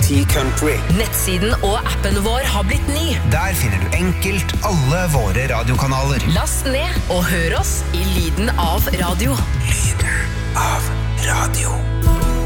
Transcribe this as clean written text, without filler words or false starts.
10 Country. Nettsiden og appen vår har blitt ny. Der finner du enkelt alle våre radiokanaler. Last ned og hør oss i lyden av radio. Lyden av radio.